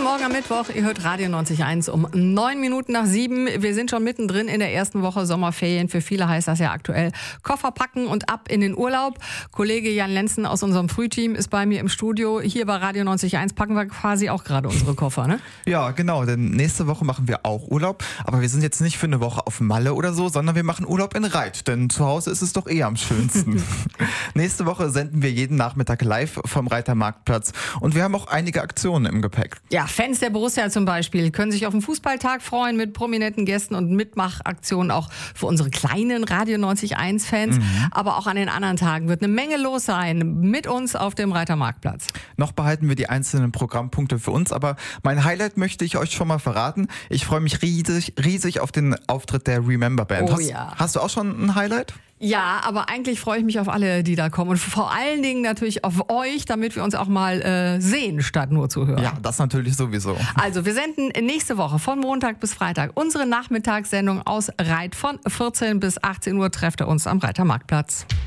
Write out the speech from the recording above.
Guten Morgen am Mittwoch. Ihr hört Radio 90.1 um 7:09. Wir sind schon mittendrin in der ersten Woche Sommerferien. Für viele heißt das ja aktuell Koffer packen und ab in den Urlaub. Kollege Jan Lenzen aus unserem Frühteam ist bei mir im Studio. Hier bei Radio 90.1 packen wir quasi auch gerade unsere Koffer, ne? Ja, genau, denn nächste Woche machen wir auch Urlaub. Aber wir sind jetzt nicht für eine Woche auf Malle oder so, sondern wir machen Urlaub in Reit. Denn zu Hause ist es doch eher am schönsten. Nächste Woche senden wir jeden Nachmittag live vom Reiter Marktplatz. Und wir haben auch einige Aktionen im Gepäck. Ja, Fans der Borussia zum Beispiel können sich auf den Fußballtag freuen mit prominenten Gästen und Mitmachaktionen auch für unsere kleinen Radio 90.1-Fans. Aber auch an den anderen Tagen wird eine Menge los sein mit uns auf dem Reiter Marktplatz. Noch behalten wir die einzelnen Programmpunkte für uns, aber mein Highlight möchte ich euch schon mal verraten. Ich freue mich riesig auf den Auftritt der Remember Band. Oh, ja. Hast du auch schon ein Highlight? Ja, aber eigentlich freue ich mich auf alle, die da kommen und vor allen Dingen natürlich auf euch, damit wir uns auch mal sehen, statt nur zu hören. Ja, das natürlich sowieso. Also wir senden nächste Woche von Montag bis Freitag unsere Nachmittagssendung aus Reit von 14 bis 18 Uhr. Trefft ihr uns am Reiter Marktplatz.